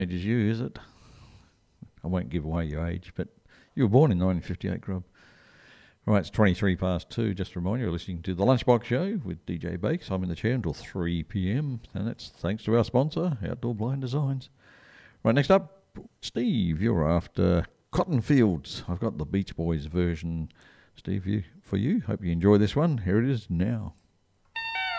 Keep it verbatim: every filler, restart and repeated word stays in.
It is you, is it? I won't give away your age, but you were born in nineteen fifty-eight, Grub. Right, it's twenty-three past two. Just a reminder, you're listening to The Lunchbox Show with D J Bakes. I'm in the chair until three p.m, and that's thanks to our sponsor, Outdoor Blind Designs. Right, next up, Steve, you're after Cotton Fields. I've got the Beach Boys version, Steve, you, for you. Hope you enjoy this one. Here it is now.